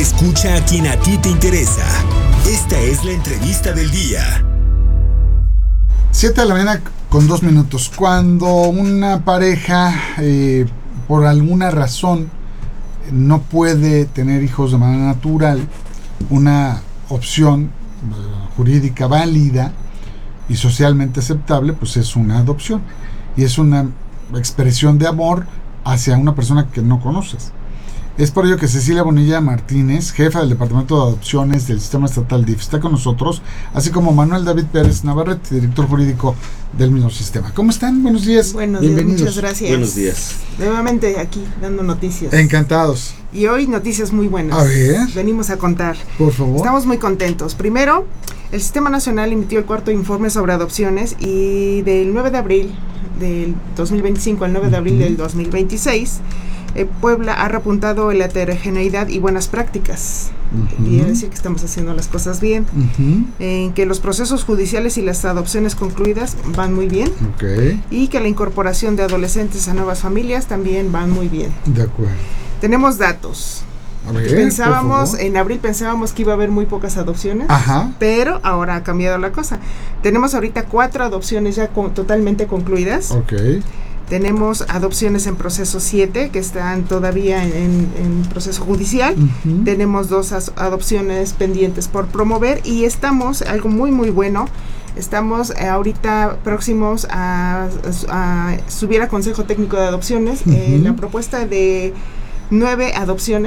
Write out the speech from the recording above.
Escucha a quien a ti te interesa. Esta es la entrevista del día. 7 de la mañana con 2 minutos. Cuando una pareja, por alguna razón, no puede tener hijos de manera natural, una opción jurídica válida y socialmente aceptable, pues es una adopción. Y es una expresión de amor hacia una persona que no conoces. Es por ello que Cecilia Bonilla Martínez, jefa del Departamento de Adopciones del Sistema Estatal DIF, está con nosotros, así como Manuel David Pérez Navarrete, director jurídico del mismo sistema. ¿Cómo están? Buenos días. Buenos días, muchas gracias. Buenos días. Nuevamente aquí, dando noticias. Encantados. Y hoy noticias muy buenas. A ver. Venimos a contar. Por favor. Estamos muy contentos. Primero, el Sistema Nacional emitió el cuarto informe sobre adopciones y del 9 de abril del 2025 al 9 de abril del 2026, Puebla ha repuntado en la heterogeneidad y buenas prácticas. Quiere decir que estamos haciendo las cosas bien, en que los procesos judiciales y las adopciones concluidas van muy bien, y que la incorporación de adolescentes a nuevas familias también van muy bien. De acuerdo. Tenemos datos. A ver, en abril pensábamos que iba a haber muy pocas adopciones, pero ahora ha cambiado la cosa. Tenemos ahorita 4 adopciones ya totalmente concluidas. Tenemos adopciones en proceso 7 que están todavía en proceso judicial. Tenemos 2 adopciones pendientes por promover y estamos, algo muy muy bueno, estamos ahorita próximos a subir a Consejo Técnico de Adopciones la propuesta de 9 adopciones